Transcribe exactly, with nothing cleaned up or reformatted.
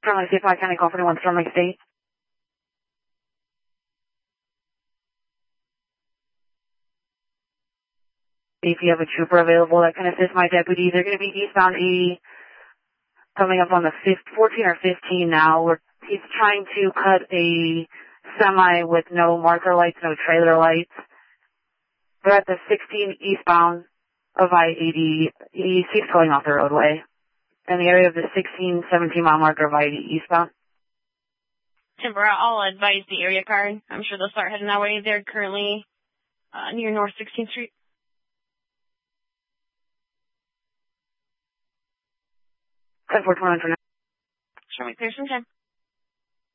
From Lake State, Five County, call for one from Lake State. If you have a trooper available that can assist my deputies, they're going to be eastbound eighty, coming up on the fourteen or fifteen now. Where he's trying to cut a semi with no marker lights, no trailer lights. They're at the sixteen eastbound of I eighty. He keeps going off the roadway. In the area of the sixteen, seventeen mile marker of I eighty eastbound. Timber, I'll advise the area card. I'm sure they'll start heading that way. They're currently uh, near North sixteenth Street. ten four twenty for now. Show me clear some time.